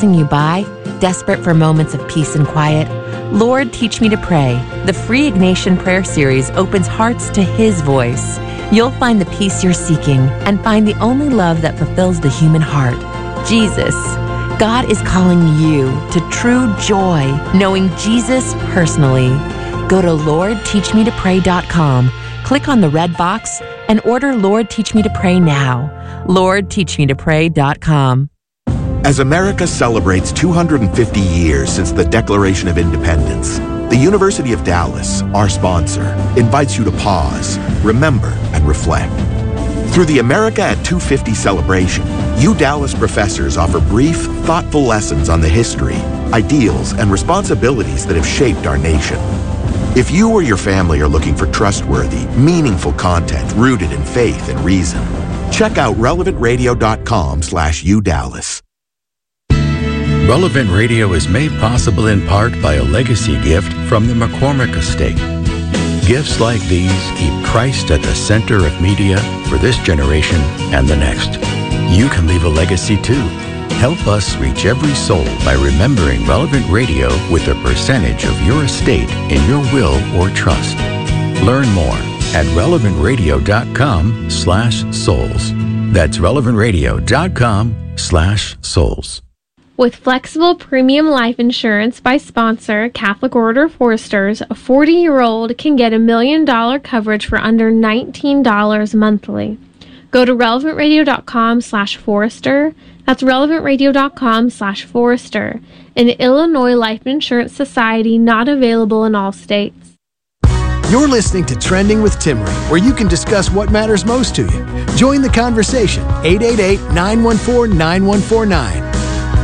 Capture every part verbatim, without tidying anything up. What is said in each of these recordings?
You by, desperate for moments of peace and quiet? Lord, Teach Me to Pray, the free Ignatian prayer series, opens hearts to His voice. You'll find the peace you're seeking and find the only love that fulfills the human heart, Jesus. God is calling you to true joy, knowing Jesus personally. Go to lord teach me to pray dot com, click on the red box, and order Lord, Teach Me to Pray now. lord teach me to pray dot com. As America celebrates two hundred fifty years since the Declaration of Independence, the University of Dallas, our sponsor, invites you to pause, remember, and reflect. Through the America at two fifty celebration, U Dallas professors offer brief, thoughtful lessons on the history, ideals, and responsibilities that have shaped our nation. If you or your family are looking for trustworthy, meaningful content rooted in faith and reason, check out relevant radio dot com slash U Dallas. Relevant Radio is made possible in part by a legacy gift from the McCormick Estate. Gifts like these keep Christ at the center of media for this generation and the next. You can leave a legacy too. Help us reach every soul by remembering Relevant Radio with a percentage of your estate in your will or trust. Learn more at relevant radio dot com slash souls. That's relevant radio dot com slash souls. With flexible premium life insurance by sponsor Catholic Order Foresters, a forty-year-old can get a million dollar coverage for under nineteen dollars monthly. Go to relevant radio dot com slash Forester. That's relevant radio dot com slash Forester. An Illinois Life Insurance Society not available in all states. You're listening to Trending with Timmerie, where you can discuss what matters most to you. Join the conversation. eight eight eight, nine one four, nine one four nine.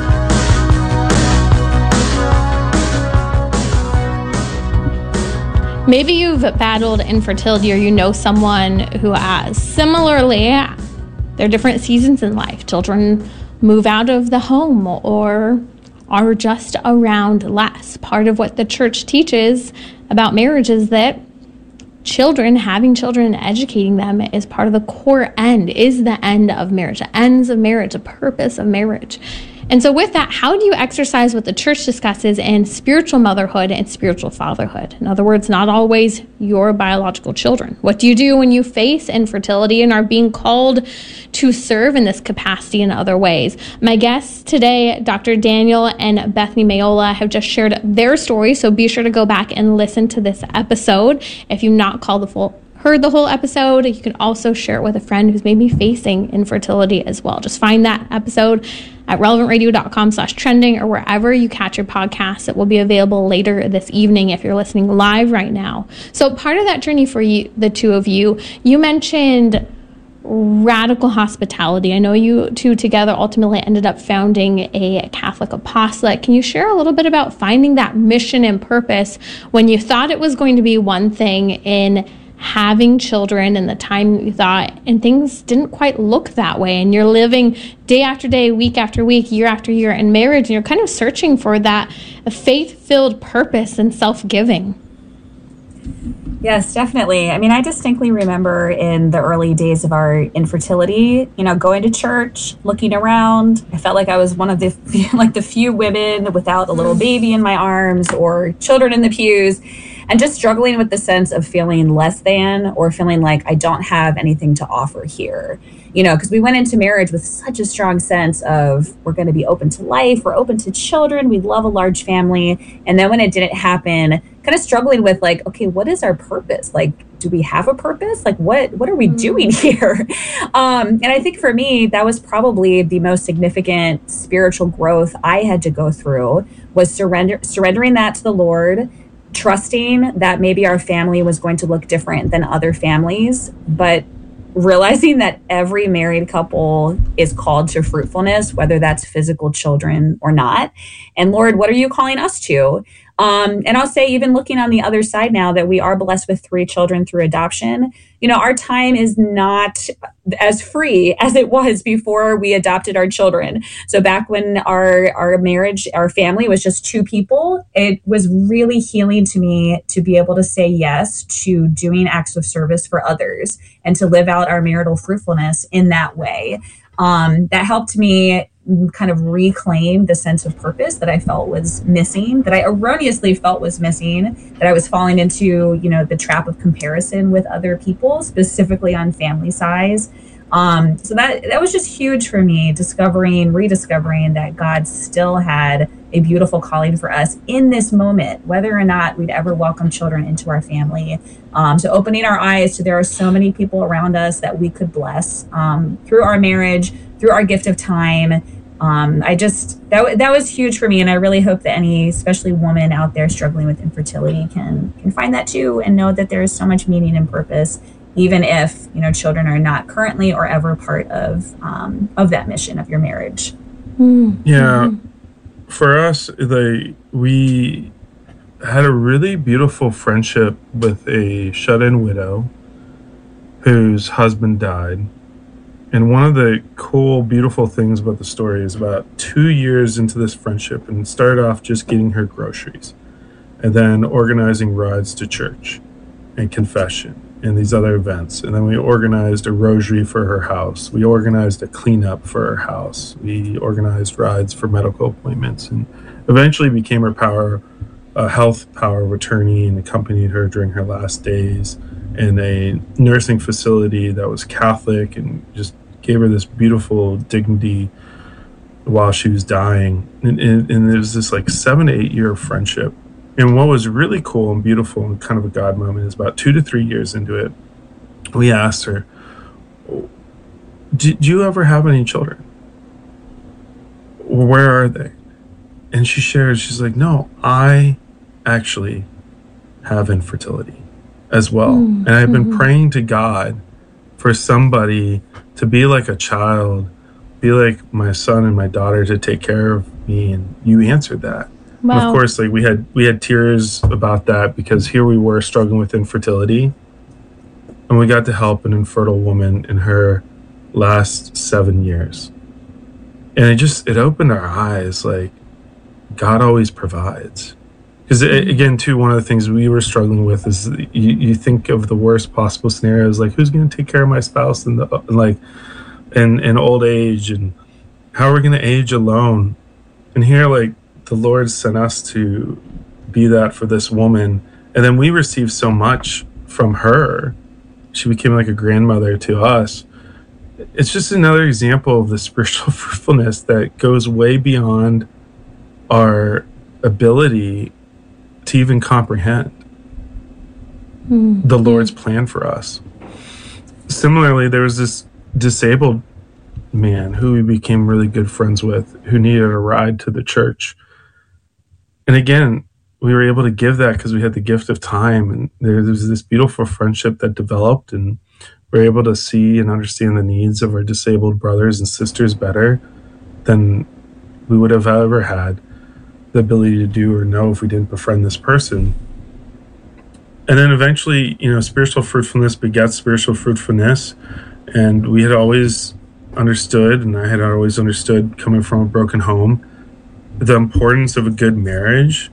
Maybe you've battled infertility or you know someone who has. Similarly, there are different seasons in life. Children move out of the home or are just around less. Part of what the church teaches about marriage is that children, having children and educating them is part of the core end, is the end of marriage, the ends of marriage, the purpose of marriage. And so with that, how do you exercise what the church discusses in spiritual motherhood and spiritual fatherhood? In other words, not always your biological children. What do you do when you face infertility and are being called to serve in this capacity in other ways? My guests today, Doctor Daniel and Bethany Mayola, have just shared their story, so be sure to go back and listen to this episode. If you've not called the full heard the whole episode, you can also share it with a friend who's maybe facing infertility as well. Just find that episode at relevant radio dot com slash trending or wherever you catch your podcasts. It will be available later this evening if you're listening live right now. So part of that journey for you, the two of you, you mentioned radical hospitality. I know you two together ultimately ended up founding a Catholic apostolate. Can you share a little bit about finding that mission and purpose when you thought it was going to be one thing in having children and the time you thought, and things didn't quite look that way, and you're living day after day, week after week, year after year in marriage, and you're kind of searching for that faith-filled purpose and self-giving? Yes, definitely. I mean, I distinctly remember in the early days of our infertility, you know, going to church, looking around. I felt like I was one of the, like the few women without a little baby in my arms or children in the pews, and just struggling with the sense of feeling less than or feeling like I don't have anything to offer here. You know, because we went into marriage with such a strong sense of we're going to be open to life, we're open to children, we love a large family. And then when it didn't happen, kind of struggling with like, okay, what is our purpose? Like, do we have a purpose? Like, what what are we doing here? Um, and I think for me, that was probably the most significant spiritual growth I had to go through, was surrender surrendering that to the Lord, trusting that maybe our family was going to look different than other families, but realizing that every married couple is called to fruitfulness, whether that's physical children or not. And Lord, what are you calling us to? Um, and I'll say, even looking on the other side now that we are blessed with three children through adoption, you know, our time is not as free as it was before we adopted our children. So back when our, our marriage, our family was just two people, it was really healing to me to be able to say yes to doing acts of service for others and to live out our marital fruitfulness in that way. Um, that helped me kind of reclaim the sense of purpose that I felt was missing, that I erroneously felt was missing, that I was falling into, you know, the trap of comparison with other people, specifically on family size. Um, so that that was just huge for me, discovering, rediscovering that God still had a beautiful calling for us in this moment, whether or not we'd ever welcome children into our family. Um, so opening our eyes to there are so many people around us that we could bless um, through our marriage, through our gift of time. Um, I just, that, that was huge for me. And I really hope that any, especially woman out there struggling with infertility can, can find that too, and know that there is so much meaning and purpose, even if, you know, children are not currently or ever part of, um, of that mission of your marriage. Mm-hmm. Yeah. For us, they, we had a really beautiful friendship with a shut-in widow whose husband died. And one of the cool, beautiful things about the story is about two years into this friendship, and it started off just getting her groceries and then organizing rides to church and confession and these other events. And then we organized a rosary for her house. We organized a cleanup for her house. We organized rides for medical appointments, and eventually became her power, a health power of attorney, and accompanied her during her last days in a nursing facility that was Catholic, and just gave her this beautiful dignity while she was dying. And, and, and there was this like seven to eight year friendship. And what was really cool and beautiful and kind of a God moment is about two to three years into it, we asked her, did you ever have any children? Where are they? And she shared, she's like, no, I actually have infertility as well. Mm-hmm. And I've been mm-hmm. praying to God for somebody to be like a child, be like my son and my daughter, to take care of me. And you answered that. Wow. And of course, like we had we had tears about that, because here we were struggling with infertility, and we got to help an infertile woman in her last seven years. And it just, it opened our eyes, like God always provides. Because again, too, one of the things we were struggling with is you, you think of the worst possible scenarios, like who's going to take care of my spouse in the like in, in old age, and how are we going to age alone? And here, like, the Lord sent us to be that for this woman. And then we received so much from her. She became like a grandmother to us. It's just another example of the spiritual fruitfulness that goes way beyond our ability to even comprehend mm-hmm. the Lord's plan for us. Similarly, there was this disabled man who we became really good friends with, who needed a ride to the church. And again, we were able to give that because we had the gift of time, and there was this beautiful friendship that developed, and we were able to see and understand the needs of our disabled brothers and sisters better than we would have ever had the ability to do or know if we didn't befriend this person. And then eventually, you know, spiritual fruitfulness begets spiritual fruitfulness, and we had always understood, and I had always understood, coming from a broken home, the importance of a good marriage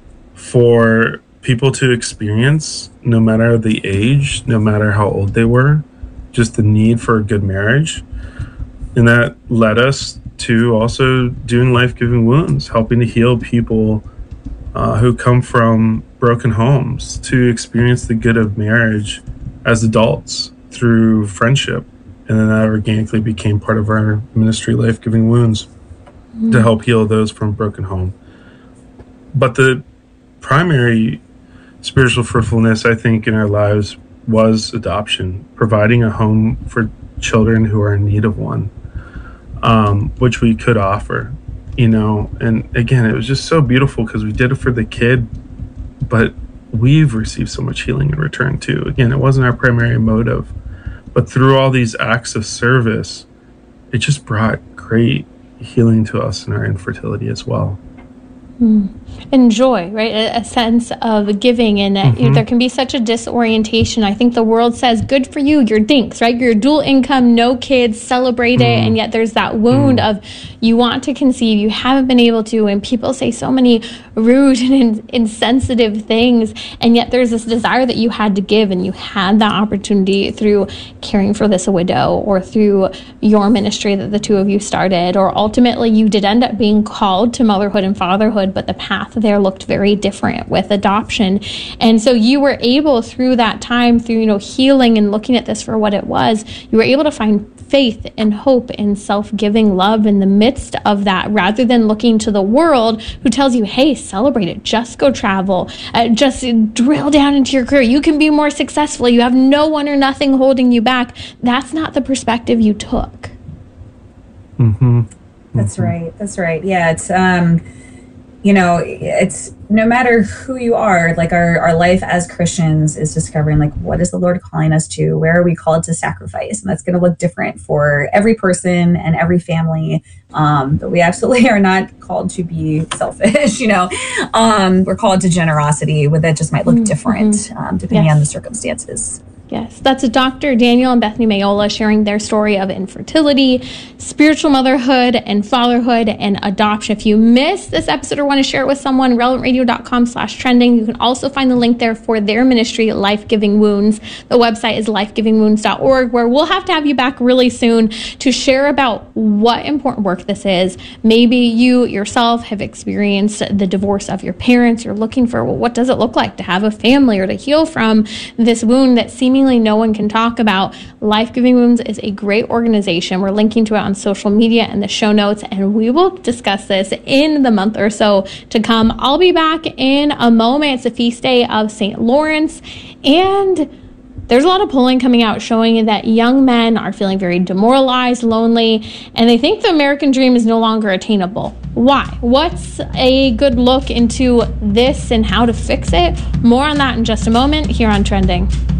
for people to experience, no matter the age, no matter how old they were, just the need for a good marriage. And that led us to also doing Life-Giving Wounds, helping to heal people uh, who come from broken homes to experience the good of marriage as adults through friendship. And then that organically became part of our ministry, Life-Giving Wounds, mm-hmm. to help heal those from a broken home. But the primary spiritual fruitfulness, I think, in our lives was adoption, providing a home for children who are in need of one, um, which we could offer, you know. And again, it was just so beautiful because we did it for the kid, but we've received so much healing in return too. Again, it wasn't our primary motive, but through all these acts of service, it just brought great healing to us in our infertility as well. Mm. And joy, right? A, a sense of giving, and mm-hmm. you know, there can be such a disorientation. I think the world says, good for you, you're dinks, right? You're dual income, no kids, celebrate mm. it. And yet there's that wound mm. of you want to conceive, you haven't been able to, and people say so many rude and in, insensitive things. And yet there's this desire that you had to give, and you had that opportunity through caring for this widow or through your ministry that the two of you started, or ultimately you did end up being called to motherhood and fatherhood, but the path there looked very different with adoption. And so you were able, through that time, through, you know, healing and looking at this for what it was, you were able to find faith and hope and self-giving love in the midst of that, rather than looking to the world who tells you, hey, celebrate it, just go travel, uh, just drill down into your career, you can be more successful, you have no one or nothing holding you back. That's not the perspective you took. Mm-hmm. That's mm-hmm. right. That's right. Yeah, it's um you know, it's no matter who you are, like our, our life as Christians is discovering, like, what is the Lord calling us to? Where are we called to sacrifice? And that's going to look different for every person and every family. Um, but we absolutely are not called to be selfish, you know. Um, we're called to generosity, but that just might look different mm-hmm. um, depending yes. on the circumstances. Yes, that's Doctor Daniel and Bethany Mayola sharing their story of infertility, spiritual motherhood, and fatherhood and adoption. If you missed this episode or want to share it with someone, relevantradio.com slash trending. You can also find the link there for their ministry, Life Giving Wounds. The website is life giving wounds dot org, where we'll have to have you back really soon to share about what important work this is. Maybe you yourself have experienced the divorce of your parents. You're looking for, well, what does it look like to have a family or to heal from this wound that seemingly no one can talk about. Life Giving Wounds is a great organization. We're linking to it on social media and the show notes, and we will discuss this in the month or so to come. I'll be back in a moment. It's a feast day of Saint Lawrence, and there's a lot of polling coming out showing that young men are feeling very demoralized, lonely, and they think the American dream is no longer attainable. Why? What's a good look into this and how to fix it? More on that in just a moment here on Trending.